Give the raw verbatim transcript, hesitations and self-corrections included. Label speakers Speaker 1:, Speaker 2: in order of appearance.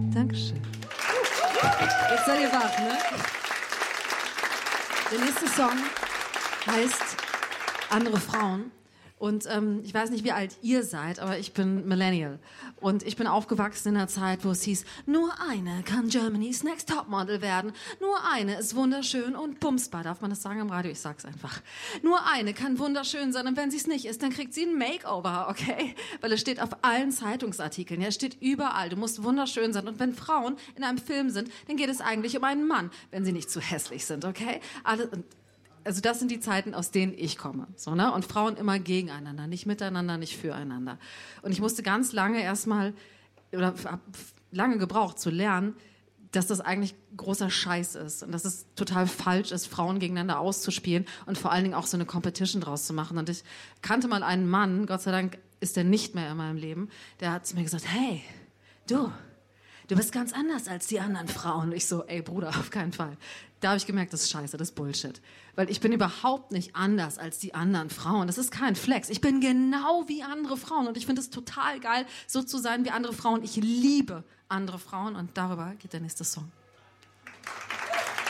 Speaker 1: Dankeschön. Jetzt seid ihr wach, ne? Der nächste Song heißt Andere Frauen. Und ähm, ich weiß nicht, wie alt ihr seid, aber ich bin Millennial. Und ich bin aufgewachsen in einer Zeit, wo es hieß, nur eine kann Germany's Next Topmodel werden. Nur eine ist wunderschön und bumsbar. Darf man das sagen im Radio? Ich sag's einfach. Nur eine kann wunderschön sein und wenn sie es nicht ist, dann kriegt sie ein Makeover, okay? Weil es steht auf allen Zeitungsartikeln, ja, es steht überall. Du musst wunderschön sein. Und wenn Frauen in einem Film sind, dann geht es eigentlich um einen Mann, wenn sie nicht zu hässlich sind, okay? Alle... Also das sind die Zeiten, aus denen ich komme. So, ne? Und Frauen immer gegeneinander, nicht miteinander, nicht füreinander. Und ich musste ganz lange erstmal, oder habe lange gebraucht zu lernen, dass das eigentlich großer Scheiß ist und dass es total falsch ist, Frauen gegeneinander auszuspielen und vor allen Dingen auch so eine Competition draus zu machen. Und ich kannte mal einen Mann, Gott sei Dank ist der nicht mehr in meinem Leben, der hat zu mir gesagt, hey, du... Du bist ganz anders als die anderen Frauen. Und ich so, ey Bruder, auf keinen Fall. Da habe ich gemerkt, das ist scheiße, das ist Bullshit. Weil ich bin überhaupt nicht anders als die anderen Frauen. Das ist kein Flex. Ich bin genau wie andere Frauen. Und ich finde es total geil, so zu sein wie andere Frauen. Ich liebe andere Frauen. Und darüber geht der nächste Song.